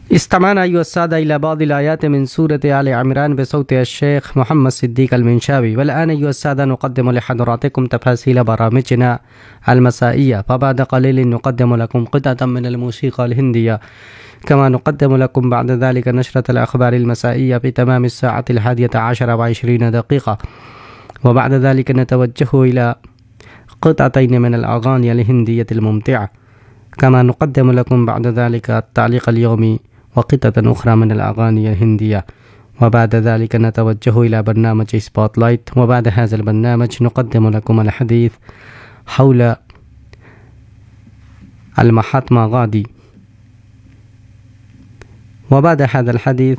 استمعنا أيها السادة إلى بعض الآيات من سورة آل عمران بصوت الشيخ محمد صديق المنشاوي. والآن أيها السادة نقدم لحضراتكم تفاصيل برامجنا المسائية، فبعد قليل نقدم لكم قطعة من الموسيقى الهندية، كما نقدم لكم بعد ذلك نشرة الأخبار المسائية في تمام الساعة 11:20، وبعد ذلك نتوجه إلى قطعتين من الأغاني الهندية الممتعة، كما نقدم لكم بعد ذلك التعليق اليومي وقطعة أخرى من الأغاني الهندية، وبعد ذلك نتوجه إلى برنامج سبوت لايت، وبعد هذا البرنامج نقدم لكم الحديث حول المهاتما غاندي، وبعد هذا الحديث